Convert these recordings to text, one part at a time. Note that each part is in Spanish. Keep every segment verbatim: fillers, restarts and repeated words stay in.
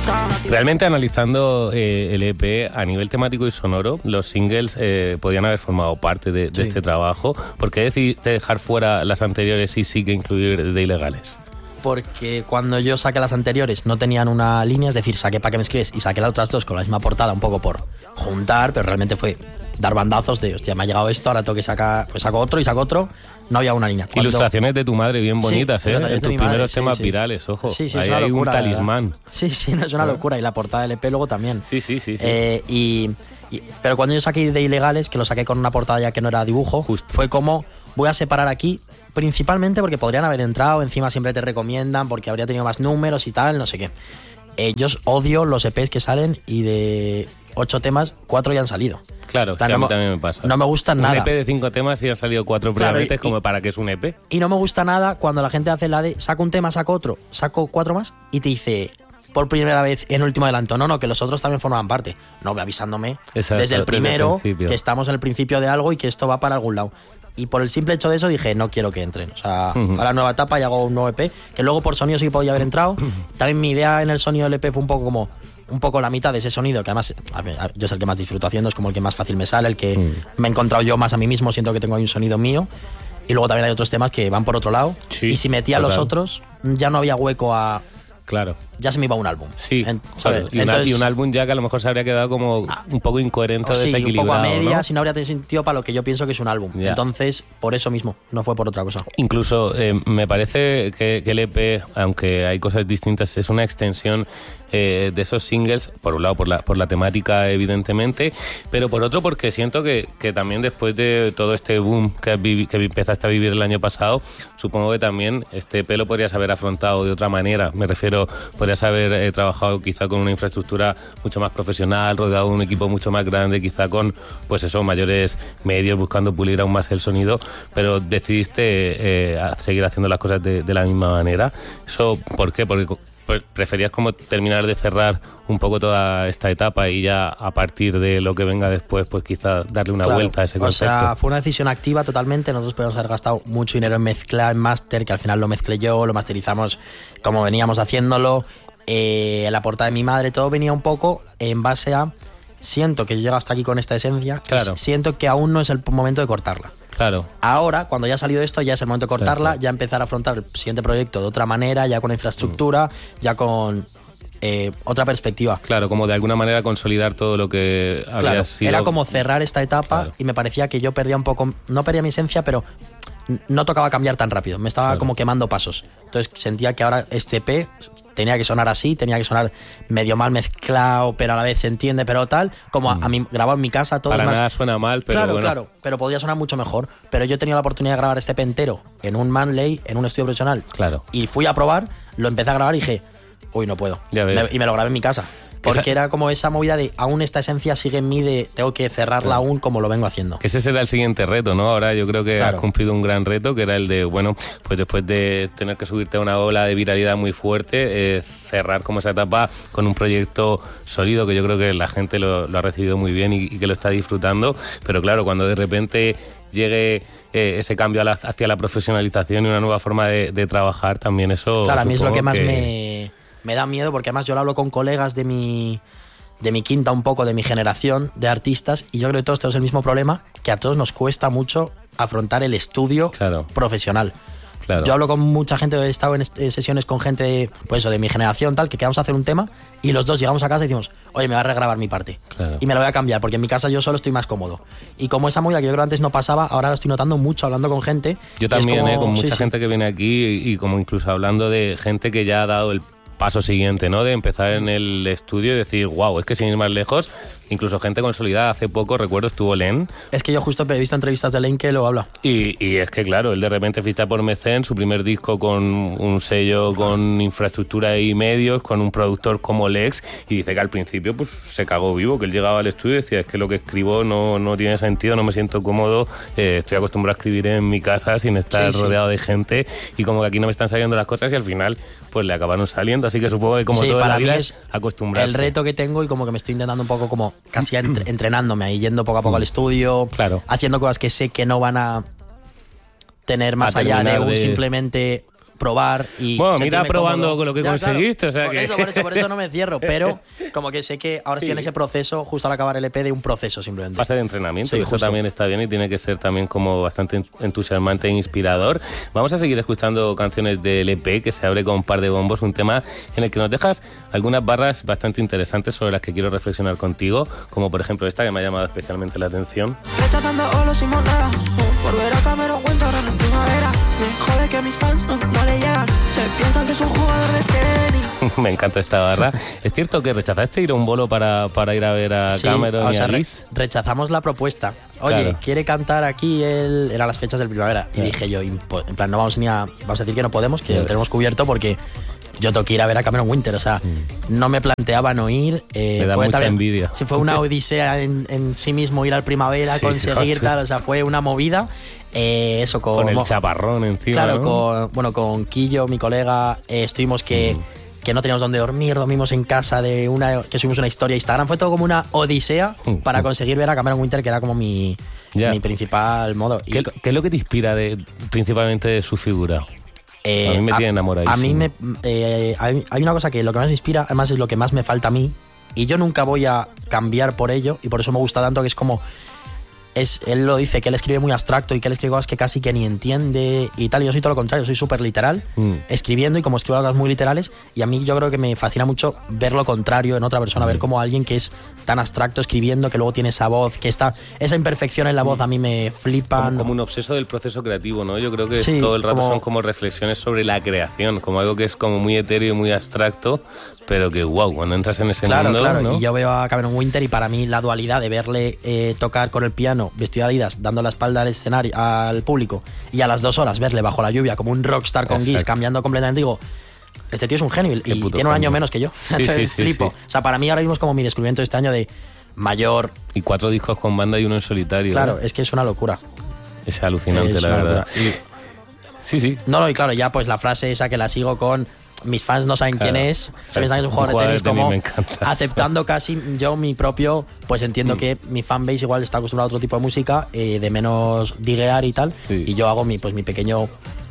Realmente analizando eh, el E P a nivel temático y sonoro, los singles eh, podían haber formado parte de, de sí. este trabajo. ¿Por qué decidiste dejar fuera las anteriores y sí que incluir de Ilegales? Porque cuando yo saqué las anteriores no tenían una línea, es decir, saqué Pa' que me escribes y saqué las otras dos con la misma portada, un poco por juntar, pero realmente fue dar bandazos de, hostia, me ha llegado esto, ahora tengo que sacar, pues saco otro y saco otro. No había una línea. Cuando... Ilustraciones de tu madre bien bonitas, sí, ¿eh? En tus primeros madre, temas sí, sí. virales, ojo. Sí, sí, ahí es una hay locura, un talismán. Sí, sí, no es una locura. Y la portada del E P luego también. Sí, sí, sí. sí. Eh, y, y, pero cuando yo saqué de Ilegales, que lo saqué con una portada ya que no era dibujo, Justo. fue como, voy a separar aquí, principalmente porque podrían haber entrado, encima siempre te recomiendan, porque habría tenido más números y tal, no sé qué. Eh, yo odio los E Pes que salen y de ocho temas, cuatro ya han salido. Claro, sí, no a mí también me pasa. No me gustan un nada. Un E P de cinco temas y han salido cuatro previamente, claro, como para que es un E P. Y no me gusta nada cuando la gente hace la de saco un tema, saco otro, saco cuatro más y te dice por primera vez en último adelanto, no, no, que los otros también formaban parte. No, avisándome Exacto, desde el primero desde el que estamos en el principio de algo y que esto va para algún lado. Y por el simple hecho de eso dije, no quiero que entren. O sea, uh-huh. a la nueva etapa y hago un nuevo E P, que luego por sonido sí que podía haber entrado. También mi idea en el sonido del E P fue un poco como un poco la mitad de ese sonido, que además a ver, yo es el que más disfruto haciendo, es como el que más fácil me sale, el que mm. me he encontrado yo más a mí mismo, siento que tengo ahí un sonido mío. Y luego también hay otros temas que van por otro lado. Sí, y si metía total. los otros, ya no había hueco a... Claro. Ya se me iba un álbum. Sí, en, ¿sabes? Y, Entonces, una, y un álbum ya que a lo mejor se habría quedado como un poco incoherente, sí, desequilibrado. Un poco a medias, ¿no? si no habría tenido sentido para lo que yo pienso que es un álbum. Ya. Entonces, por eso mismo, no fue por otra cosa. Incluso eh, me parece que, que el E P, aunque hay cosas distintas, es una extensión eh, de esos singles, por un lado por la, por la temática evidentemente, pero por otro porque siento que, que también después de todo este boom que, vivi, que empezaste a vivir el año pasado, supongo que también este E P lo podrías haber afrontado de otra manera. Me refiero, podrías haber eh, trabajado quizá con una infraestructura mucho más profesional, rodeado de un equipo mucho más grande, quizá con pues eso, mayores medios, buscando pulir aún más el sonido, pero decidiste eh, seguir haciendo las cosas de, de la misma manera. ¿Eso por qué? Porque preferías como terminar de cerrar un poco toda esta etapa y ya a partir de lo que venga después, pues quizá darle una claro, vuelta a ese concepto. O sea, fue una decisión activa totalmente. Nosotros podemos haber gastado mucho dinero en mezclar, en máster, que al final lo mezclé yo, lo masterizamos como veníamos haciéndolo. Eh, la portada de mi madre, todo venía un poco en base a siento que yo llego hasta aquí con esta esencia, claro. siento que aún no es el momento de cortarla. Claro. Ahora, cuando ya ha salido esto, ya es el momento de cortarla, claro, claro. ya empezar a afrontar el siguiente proyecto de otra manera, ya con infraestructura, mm. ya con eh, otra perspectiva. Claro, como de alguna manera consolidar todo lo que había claro, sido. Era como cerrar esta etapa claro. y me parecía que yo perdía un poco, no perdía mi esencia, pero no tocaba cambiar tan rápido, me estaba claro. como quemando pasos. Entonces sentía que ahora este E P tenía que sonar así, tenía que sonar medio mal mezclado, pero a la vez se entiende, pero tal, como mm. a, a mí grabado en mi casa todo. Para más... nada suena mal, pero claro, bueno. claro, pero podría sonar mucho mejor. Pero yo he tenido la oportunidad de grabar este E P entero en un Manley, en un estudio profesional. Claro. Y fui a probar, lo empecé a grabar y dije, uy, no puedo. Ya ves. Me, y me lo grabé en mi casa. Porque esa... era como esa movida de aún esta esencia sigue en mí, de tengo que cerrarla claro. aún como lo vengo haciendo. Que ese será el siguiente reto, ¿no? Ahora yo creo que claro. has cumplido un gran reto, que era el de, bueno, pues después de tener que subirte a una ola de viralidad muy fuerte, eh, cerrar como esa etapa con un proyecto sólido, que yo creo que la gente lo, lo ha recibido muy bien y, y que lo está disfrutando. Pero claro, cuando de repente llegue eh, ese cambio a la, hacia la profesionalización y una nueva forma de, de trabajar, también eso... Claro, a mí es lo que más que... me... me da miedo, porque además yo lo hablo con colegas de mi, de mi quinta, un poco de mi generación de artistas, y yo creo que todos tenemos el mismo problema, que a todos nos cuesta mucho afrontar el estudio claro. profesional. Claro. Yo hablo con mucha gente, he estado en sesiones con gente de, pues eso, de mi generación, tal, que queramos hacer un tema y los dos llegamos a casa y decimos, oye, me voy a regrabar mi parte claro. y me lo voy a cambiar, porque en mi casa yo solo estoy más cómodo. Y como esa movida que yo creo antes no pasaba, ahora lo estoy notando mucho hablando con gente. Yo también, como, eh, con mucha sí, gente sí. que viene aquí y, y como incluso hablando de gente que ya ha dado el paso siguiente, ¿no? De empezar en el estudio y decir, wow, es que sin ir más lejos, incluso gente consolidada. Hace poco, recuerdo, estuvo Len. Es que yo justo he visto entrevistas de Len que lo habla. Y, y es que, claro, él de repente ficha por Mecén, su primer disco con un sello, con infraestructura y medios, con un productor como Lex, y dice que al principio pues se cagó vivo, que él llegaba al estudio y decía, es que lo que escribo no, no tiene sentido, no me siento cómodo, eh, estoy acostumbrado a escribir en mi casa sin estar sí, rodeado sí. de gente, y como que aquí no me están saliendo las cosas, y al final pues le acabaron saliendo, así que supongo que como sí, todo en la vida es es acostumbrarse. El reto que tengo, y como que me estoy intentando un poco como casi entre, entrenándome ahí, yendo poco a poco al estudio, claro. haciendo cosas que sé que no van a tener más a allá de un de... simplemente probar y bueno, mira probando cómodo. Con lo que ya, conseguiste. Claro, O sea por, que... eso, por, eso, por eso no me cierro, pero como que sé que ahora sí. estoy en ese proceso, justo al acabar el E P, de un proceso simplemente. Fase de entrenamiento, sí, y eso justo. también está bien y tiene que ser también como bastante entusiasmante e inspirador. Vamos a seguir escuchando canciones del E P, que se abre con un par de bombos, un tema en el que nos dejas algunas barras bastante interesantes sobre las que quiero reflexionar contigo, como por ejemplo esta que me ha llamado especialmente la atención. Rechazando olos y monedas, por ver a Cameron Winter en primavera. Me jode que a mis fans no, no le llegan, se piensan que es un jugador de tenis. Me encanta esta barra. ¿Es cierto que rechazaste ir a un bolo para, para ir a ver a sí, Cameron o y sea, a Liz? Re- rechazamos la propuesta. Oye, claro. quiere cantar aquí, el, eran las fechas del primavera. Y claro. dije yo, en plan, no vamos ni a, vamos a decir que no podemos, que lo tenemos cubierto porque yo tengo que ir a ver a Cameron Winter. O sea, mm. no me planteaba no ir. Eh, me da fue mucha también, envidia. Sí, fue una odisea en, en sí mismo ir al primavera, sí, conseguir sí. tal. O sea, fue una movida. Eh, eso con, con el chaparrón encima. Claro, ¿no? con, bueno, con Quillo, mi colega, eh, estuvimos que... Mm. que no teníamos dónde dormir, dormimos en casa de una que subimos una historia a Instagram. Fue todo como una odisea para conseguir ver a Cameron Winter, que era como mi, yeah. mi principal modo. ¿Qué, y, ¿Qué es lo que te inspira de, principalmente de su figura? Eh, a mí me a, tiene enamoradísimo. A mí me, eh, hay, hay una cosa que lo que más me inspira, además es lo que más me falta a mí, y yo nunca voy a cambiar por ello, y por eso me gusta tanto, que es como... Es, él lo dice, que él escribe muy abstracto y que él escribe cosas que casi que ni entiende y tal. Y yo soy todo lo contrario, soy súper literal, mm. escribiendo, y como escribo cosas muy literales, y a mí yo creo que me fascina mucho ver lo contrario en otra persona, mm. ver como alguien que es tan abstracto escribiendo, que luego tiene esa voz, que está esa imperfección en la voz, a mí me flipa. Como, como un obseso del proceso creativo, ¿no? Yo creo que sí, todo el rato como, son como reflexiones sobre la creación, como algo que es como muy etéreo y muy abstracto, pero que wow, cuando entras en ese claro, mundo, claro. ¿no? Y yo veo a Cameron Winter, y para mí la dualidad de verle eh, tocar con el piano vestido de Adidas, dando la espalda al escenario, al público, y a las dos horas verle bajo la lluvia como un rockstar con Exacto. Giz, cambiando completamente, digo, este tío es un genio, y tiene un año menos que yo. Sí, Entonces, sí, flipo. Sí, sí. O sea, para mí ahora mismo es como mi descubrimiento de este año de mayor. Y cuatro discos con banda y uno en solitario. Claro, ¿eh? es que es una locura. Es alucinante, es la verdad. Y... Sí, sí. No, no, y claro, ya pues la frase esa que la sigo con... Mis fans no saben claro, quién es, saben que es un jugador, un jugador de tenis, de tenis como aceptando casi yo mi propio, pues entiendo mm. que mi fanbase igual está acostumbrado a otro tipo de música, eh, de menos diguear y tal, sí. y yo hago mi pues mi pequeño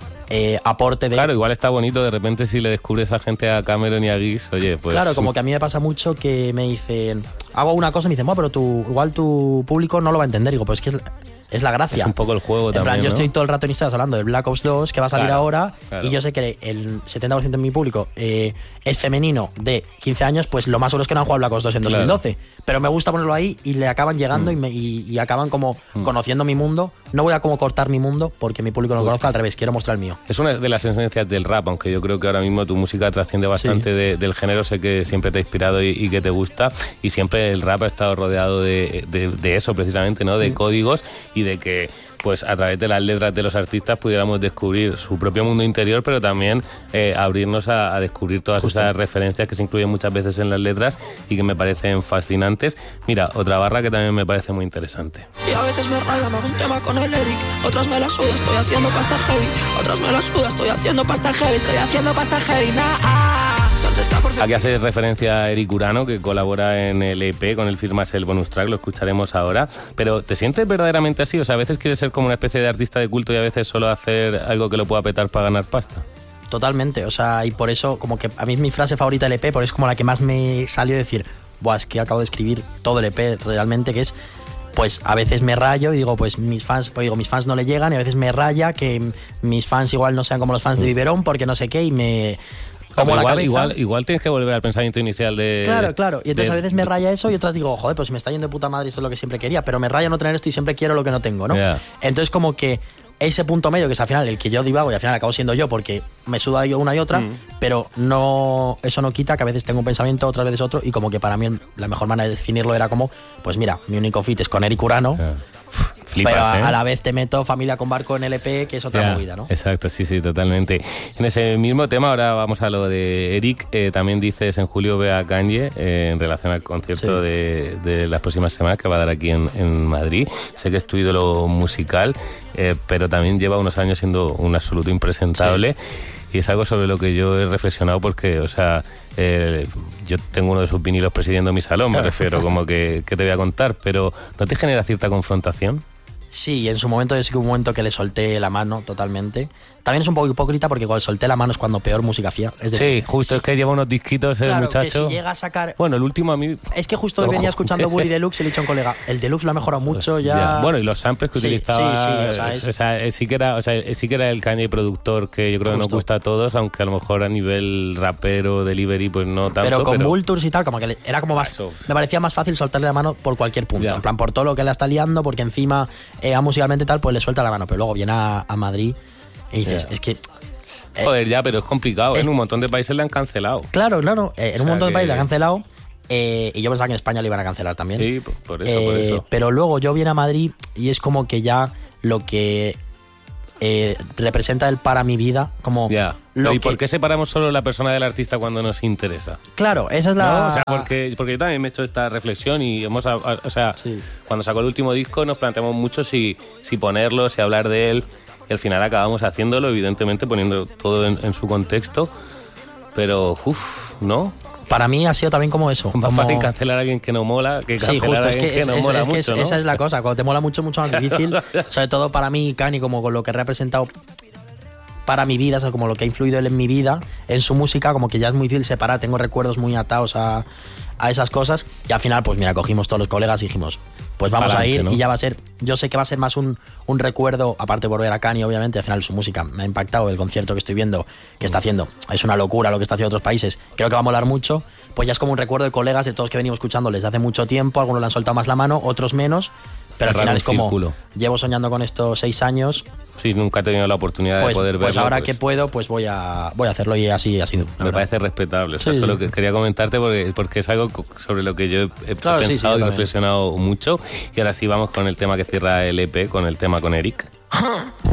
eh, aporte de... Claro, igual está bonito de repente si le descubres a gente, a Cameron y a Giz, oye, pues... Claro, como que a mí me pasa mucho que me dicen, hago una cosa y me dicen, bueno, pero tu, igual tu público no lo va a entender, digo, pues es que... Es, Es la gracia. Es un poco el juego en también, plan, yo ¿no? estoy todo el rato en Instagram hablando del Black Ops dos, que va a salir claro, ahora, claro. y yo sé que el setenta por ciento de mi público eh, es femenino de quince años, pues lo más seguro es que no han jugado Black Ops dos en dos mil doce. Claro. Pero me gusta ponerlo ahí y le acaban llegando mm. y, me, y, y acaban como mm. conociendo mi mundo. No voy a como cortar mi mundo porque mi público no lo conozca, al revés, quiero mostrar el mío. Es una de las esencias del rap, aunque yo creo que ahora mismo tu música trasciende bastante sí. de, del género, sé que siempre te ha inspirado y, y que te gusta, y siempre el rap ha estado rodeado de, de, de eso precisamente, ¿no? De mm. códigos y de que pues a través de las letras de los artistas pudiéramos descubrir su propio mundo interior, pero también eh, abrirnos a, a descubrir todas Justo. esas referencias que se incluyen muchas veces en las letras y que me parecen fascinantes. Mira, otra barra que también me parece muy interesante. Y a veces me raya, me hago un tema con el Eric, otras me la suda, estoy haciendo pasta heavy, otras me la suda, estoy haciendo pasta heavy, estoy haciendo pasta heavy, nah. Aquí hace referencia a Eric Urano, que colabora en el E P con el Firmas el bonus track, lo escucharemos ahora. Pero ¿te sientes verdaderamente así? O sea, a veces quieres ser como una especie de artista de culto y a veces solo hacer algo que lo pueda petar para ganar pasta. Totalmente, o sea, y por eso como que a mí es mi frase favorita del E P, por eso es como la que más me salió decir, buah, es que acabo de escribir todo el E P realmente, que es, pues a veces me rayo y digo, pues mis fans, pues digo, mis fans no le llegan, y a veces me raya que mis fans igual no sean como los fans de Biberón porque no sé qué, y me... Como igual, la igual, igual tienes que volver al pensamiento inicial de... Claro, claro. Y entonces de, a veces me raya eso y otras digo, joder, pues me está yendo de puta madre, esto es lo que siempre quería, pero me raya no tener esto y siempre quiero lo que no tengo, ¿no? Yeah. Entonces como que ese punto medio, que es al final el que yo divago y al final acabo siendo yo porque me suda yo una y otra, mm. pero no eso no quita que a veces tengo un pensamiento, otras veces otro, y como que para mí la mejor manera de definirlo era como, pues mira, mi único fit es con Eric Urano, yeah. Flipas, pero a, ¿eh? a la vez te meto Familia con Barco en L P, que es otra yeah, movida, ¿no? Exacto, sí, sí, totalmente. En ese mismo tema, ahora vamos a lo de Eric, eh, también dices en julio ve a Kanye eh, en relación al concierto sí. de, de las próximas semanas que va a dar aquí en, en Madrid. Sé que es tu ídolo musical, eh, pero también lleva unos años siendo un absoluto impresentable. Sí. Y es algo sobre lo que yo he reflexionado porque, o sea, eh, yo tengo uno de sus vinilos presidiendo mi salón, me refiero, como que, que te voy a contar, pero ¿no te genera cierta confrontación? Sí, en su momento yo sí que hubo un momento que le solté la mano totalmente. también es un poco hipócrita porque cuando solté la mano es cuando peor música hacía. Es decir, sí, justo sí. Es que lleva unos disquitos el claro, muchacho. Que si llega a sacar... Bueno, el último a mí... Es que justo hoy venía escuchando Bully Deluxe y le he dicho a un colega, el Deluxe lo ha mejorado mucho ya... ya. Bueno, y los samples que sí, utilizaba... Sí, sí, o sea, es... o sea, sí que era, o sea, sí que era el Kanye productor que yo creo justo. que nos gusta a todos, aunque a lo mejor a nivel rapero, delivery, pues no tanto. Pero con pero... Vultures y tal, como que le, era como más... Eso. Me parecía más fácil soltarle la mano por cualquier punto. Ya. En plan, por todo lo que la está liando, porque encima eh, a musicalmente tal, pues le suelta la mano. Pero luego viene a, a Madrid y dices, yeah. es que... Eh, Joder, ya, pero es complicado. Es, en un montón de países le han cancelado. Claro, claro. Eh, en o sea un montón que... de países le han cancelado. Eh, y yo pensaba que en España le iban a cancelar también. Sí, por, por eso, eh, por eso. Pero luego yo viene a Madrid y es como que ya lo que... Eh, representa el para mi vida como ya. Lo ¿Y que... por qué separamos solo la persona del artista cuando nos interesa? Claro, esa es la... ¿No? O sea, porque, porque yo también me he hecho esta reflexión y hemos, o sea, sí. cuando sacó el último disco nos planteamos mucho si, si ponerlo, si hablar de él, y al final acabamos haciéndolo, evidentemente poniendo todo en, en su contexto, pero uff, ¿no. Para mí ha sido también como eso. Es más como... fácil cancelar a alguien que no mola que cancelar sí, justo, a alguien es que, que es, no es, mola es que mucho, es, ¿no? Esa es la cosa, cuando te mola mucho, mucho más difícil. Sobre todo para mí, Kanye, como con lo que ha representado para mi vida, o sea, como lo que ha influido él en mi vida, en su música, como que ya es muy difícil separar. Tengo recuerdos muy atados a, a esas cosas. Y al final, pues mira, cogimos todos los colegas y dijimos, pues vamos Adelante, a ir, ¿no? Y ya va a ser, yo sé que va a ser más un, un recuerdo, aparte de volver a Kanye, obviamente, al final su música me ha impactado, el concierto que estoy viendo, que está haciendo, es una locura lo que está haciendo otros países, creo que va a molar mucho, pues ya es como un recuerdo de colegas de todos que venimos escuchando desde hace mucho tiempo, algunos le han soltado más la mano, otros menos, pero Cerrar al final es como, círculo. Llevo soñando con esto seis años. Sí, nunca he tenido la oportunidad pues, de poder verlo. Pues ahora pues. que puedo, pues voy a voy a hacerlo y así ha sido. Me verdad. Parece respetable. O sea, sí, eso es lo que quería comentarte porque, porque es algo sobre lo que yo he claro, pensado sí, sí, y reflexionado mucho. Y ahora sí vamos con el tema que cierra el E P, con el tema con Eric.